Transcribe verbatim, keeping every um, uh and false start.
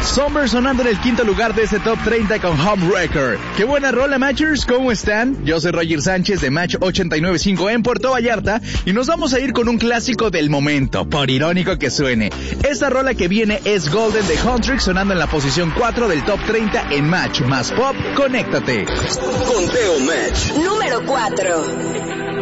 Somber sonando en el quinto lugar de este top treinta con Homewrecker. ¡Qué buena rola, Matchers! ¿Cómo están? Yo soy Roger Sánchez de Match ochenta y nueve punto cinco en Puerto Vallarta y nos vamos a ir con un clásico del momento, por irónico que suene. Esta rola que viene es Golden de Huntrix sonando en la posición cuatro del top treinta en Match más Pop. Conéctate. Conteo Match. Número cuatro.